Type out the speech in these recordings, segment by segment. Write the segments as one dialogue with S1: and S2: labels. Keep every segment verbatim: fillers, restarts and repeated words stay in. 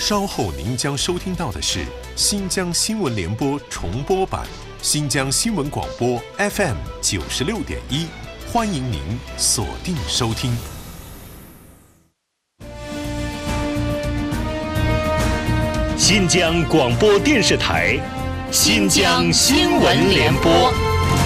S1: 稍后您将收听到的是新疆新闻联播重播版，新疆新闻广播 F M 九十六点一，欢迎您锁定收听。
S2: 新疆广播电视台，新疆新闻联播。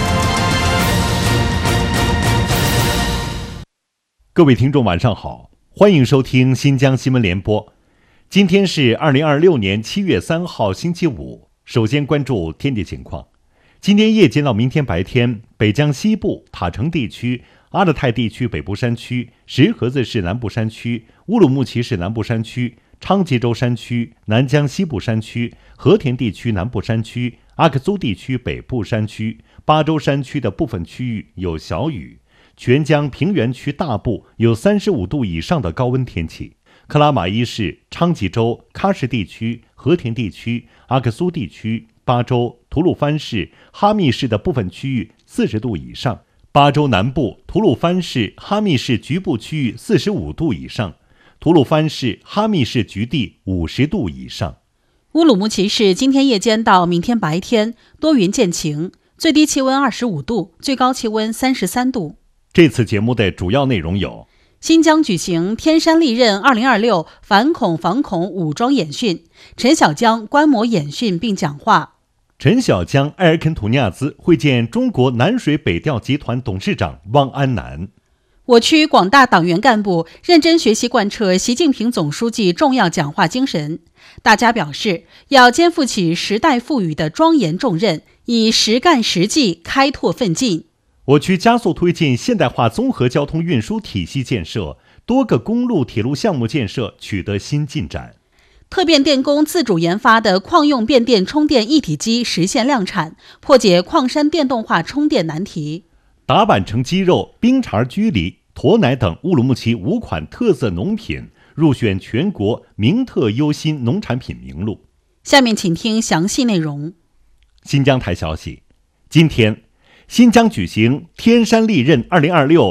S3: 各位听众晚上好，欢迎收听新疆新闻联播。今天是二零二六年七月三号星期五。首先关注天气情况。今天夜间到明天白天，北疆西部、塔城地区、阿勒泰地区北部山区、石河子市南部山区、乌鲁木齐市南部山区、昌吉州山区、南疆西部山区、和田地区南部山区、阿克苏地区北部山区、巴州山区的部分区域有小雨。全疆平原区大部有三十五度以上的高温天气。克拉玛依市、昌吉州、喀什地区、和田地区、阿克苏地区、巴州、吐鲁番市、哈密市的部分区域四十度以上。巴州南部、吐鲁番市、哈密市局部区域四十五度以上。吐鲁番市、哈密市局地五十度以上。
S4: 乌鲁木齐市今天夜间到明天白天多云见晴，最低气温二十五度，最高气温三十三度。
S3: 这次节目的主要内容有：
S4: 新疆举行天山利刃二零二六反恐防恐武装演训，陈小江观摩演训并讲话。
S3: 陈小江、埃尔肯图尼亚兹会见中国南水北调集团董事长汪安南。
S4: 我区广大党员干部认真学习贯彻习近平总书记重要讲话精神，大家表示要肩负起时代赋予的庄严重任，以实干实际开拓奋进。
S3: 我区加速推进现代化综合交通运输体系建设，多个公路铁路项目建设取得新进展。
S4: 特变电工自主研发的矿用变电充电一体机实现量产，破解矿山电动化充电难题。
S3: 达坂城鸡肉、冰碴居梨、驼奶等乌鲁木齐五款特色农品入选全国名特优新农产品名录。
S4: 下面请听详细内容。
S3: 新疆台消息，今天新疆举行天山利刃二零二六